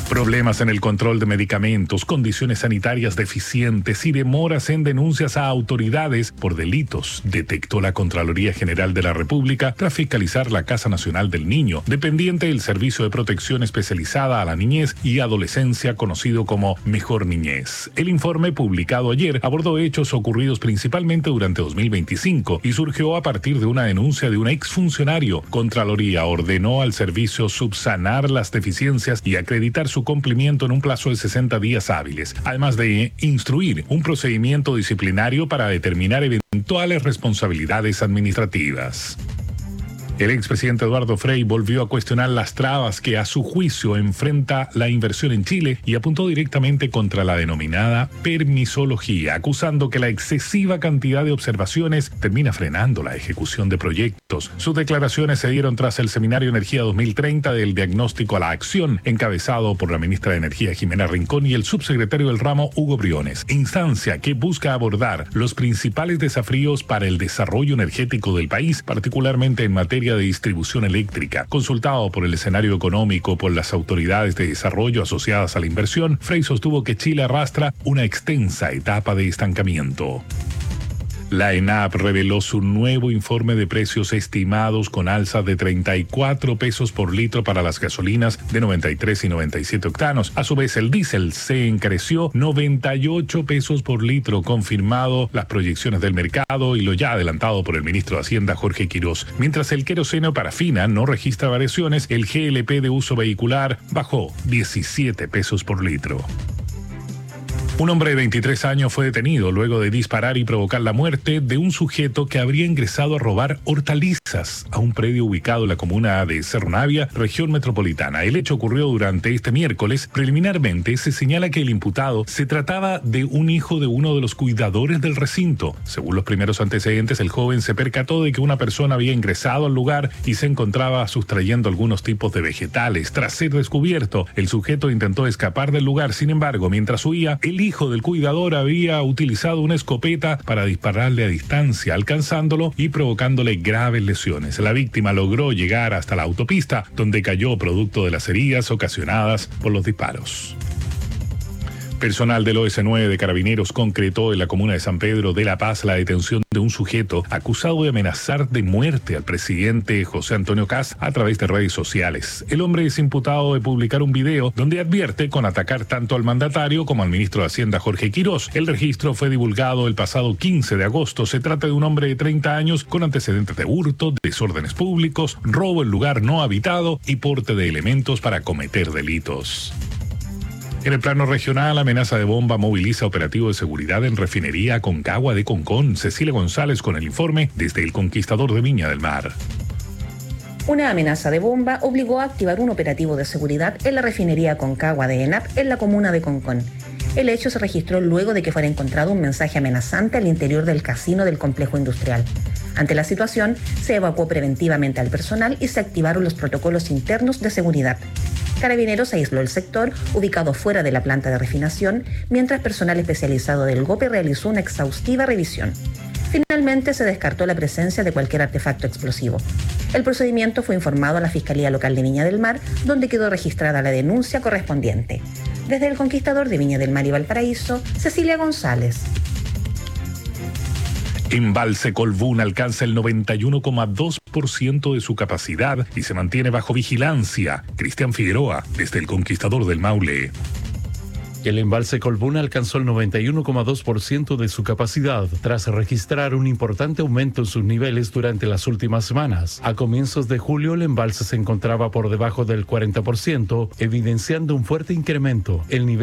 Problemas en el control de medicamentos, condiciones sanitarias deficientes y demoras en denuncias a autoridades por delitos, detectó la Contraloría General de la República tras fiscalizar la Casa Nacional del Niño, dependiente del Servicio de Protección Especializada a la Niñez y Adolescencia, conocido como Mejor Niñez. El informe publicado ayer abordó hechos ocurridos principalmente durante 2025 y surgió a partir de una denuncia de un exfuncionario. Contraloría ordenó al servicio subsanar las deficiencias y acreditar su cumplimiento en un plazo de 60 días hábiles, además de instruir un procedimiento disciplinario para determinar eventuales responsabilidades administrativas. El expresidente Eduardo Frei volvió a cuestionar las trabas que a su juicio enfrenta la inversión en Chile y apuntó directamente contra la denominada permisología, acusando que la excesiva cantidad de observaciones termina frenando la ejecución de proyectos. Sus declaraciones se dieron tras el Seminario Energía 2030 del Diagnóstico a la Acción, encabezado por la ministra de Energía Jimena Rincón y el subsecretario del ramo Hugo Briones, instancia que busca abordar los principales desafíos para el desarrollo energético del país, particularmente en materia de distribución eléctrica. Consultado por el escenario económico por las autoridades de desarrollo asociadas a la inversión, Frei sostuvo que Chile arrastra una extensa etapa de estancamiento. La ENAP reveló su nuevo informe de precios estimados con alza de 34 pesos por litro para las gasolinas de 93 y 97 octanos. A su vez, el diésel se encareció 98 pesos por litro, confirmado las proyecciones del mercado y lo ya adelantado por el ministro de Hacienda, Jorge Quirós. Mientras el queroseno parafina no registra variaciones, el GLP de uso vehicular bajó 17 pesos por litro. Un hombre de 23 años fue detenido luego de disparar y provocar la muerte de un sujeto que habría ingresado a robar hortalizas a un predio ubicado en la comuna de Cerro Navia, región metropolitana. El hecho ocurrió durante este miércoles. Preliminarmente se señala que el imputado se trataba de un hijo de uno de los cuidadores del recinto. Según los primeros antecedentes, el joven se percató de que una persona había ingresado al lugar y se encontraba sustrayendo algunos tipos de vegetales. Tras ser descubierto, el sujeto intentó escapar del lugar. Sin embargo, mientras huía, el hijo del cuidador había utilizado una escopeta para dispararle a distancia, alcanzándolo y provocándole graves lesiones. La víctima logró llegar hasta la autopista, donde cayó producto de las heridas ocasionadas por los disparos. Personal del OS9 de Carabineros concretó en la comuna de San Pedro de La Paz la detención de un sujeto acusado de amenazar de muerte al presidente José Antonio Kast a través de redes sociales. El hombre es imputado de publicar un video donde advierte con atacar tanto al mandatario como al ministro de Hacienda, Jorge Quirós. El registro fue divulgado el pasado 15 de agosto. Se trata de un hombre de 30 años con antecedentes de hurto, desórdenes públicos, robo en lugar no habitado y porte de elementos para cometer delitos. En el plano regional, amenaza de bomba moviliza operativo de seguridad en refinería Aconcagua de Concón. Cecilia González con el informe desde el Conquistador de Viña del Mar. Una amenaza de bomba obligó a activar un operativo de seguridad en la refinería Aconcagua de ENAP en la comuna de Concón. El hecho se registró luego de que fuera encontrado un mensaje amenazante al interior del casino del complejo industrial. Ante la situación, se evacuó preventivamente al personal y se activaron los protocolos internos de seguridad. Carabineros aisló el sector, ubicado fuera de la planta de refinación, mientras personal especializado del GOPE realizó una exhaustiva revisión. Finalmente se descartó la presencia de cualquier artefacto explosivo. El procedimiento fue informado a la Fiscalía Local de Viña del Mar, donde quedó registrada la denuncia correspondiente. Desde el Conquistador de Viña del Mar y Valparaíso, Cecilia González. Embalse Colbún alcanza el 91,2% de su capacidad y se mantiene bajo vigilancia. Cristian Figueroa, desde el Conquistador del Maule. El embalse Colbún alcanzó el 91,2% de su capacidad, tras registrar un importante aumento en sus niveles durante las últimas semanas. A comienzos de julio, el embalse se encontraba por debajo del 40%, evidenciando un fuerte incremento. El nivel